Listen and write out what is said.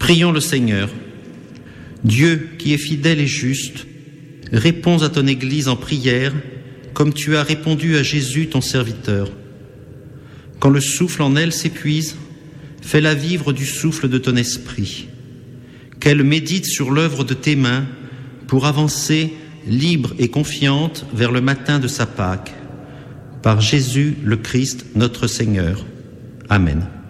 Prions le Seigneur. Dieu, qui est fidèle et juste, réponds à ton Église en prière, comme tu as répondu à Jésus, ton serviteur. Quand le souffle en elle s'épuise, fais-la vivre du souffle de ton esprit. Qu'elle médite sur l'œuvre de tes mains pour avancer libre et confiante vers le matin de sa Pâque. Par Jésus le Christ, notre Seigneur. Amen.